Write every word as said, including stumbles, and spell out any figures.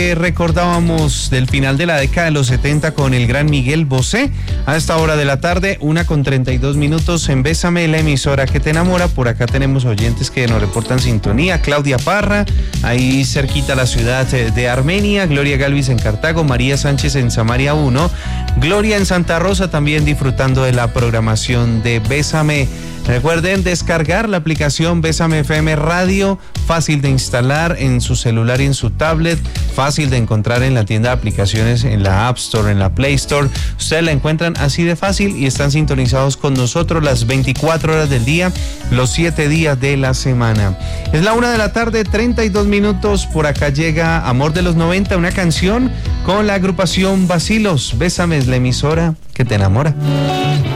que recordábamos del final de la década de los setenta con el gran Miguel Bosé. A esta hora de la tarde, una con treinta y dos minutos en Bésame, la emisora que te enamora. Por acá tenemos oyentes que nos reportan sintonía. Claudia Parra, ahí cerquita la ciudad de Armenia. Gloria Galvis en Cartago. María Sánchez en Samaria uno. Gloria en Santa Rosa también disfrutando de la programación de Bésame. Recuerden descargar la aplicación Bésame F M Radio, fácil de instalar en su celular y en su tablet, fácil de encontrar en la tienda de aplicaciones, en la App Store, en la Play Store. Ustedes la encuentran así de fácil y están sintonizados con nosotros las veinticuatro horas del día, los siete días de la semana. Es la una de la tarde, treinta y dos minutos. Por acá llega Amor de los noventa, una canción con la agrupación Bacilos. Bésame es la emisora que te enamora.